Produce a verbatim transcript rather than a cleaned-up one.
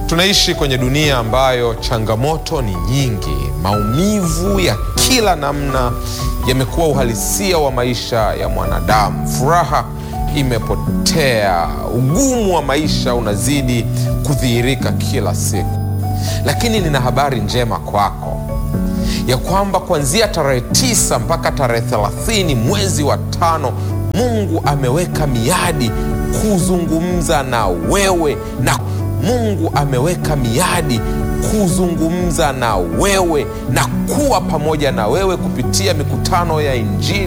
Tunaishi kwenye dunia ambayo changamoto ni nyingi. Maumivu ya kila namna yamekuwa uhalisia wa maisha ya mwanadamu. Furaha imepotea, ugumu wa maisha unazidi kudhihirika kila siku. Lakini nina habari njema kwako, ya kwamba kuanzia tarehe tisa mpaka tarehe thelathini mwezi wa tano, Mungu ameweka miadi kuzungumza na wewe na Mungu ameweka miadi kuzungumza na wewe na kuwa pamoja na wewe kupitia mikutano ya Injili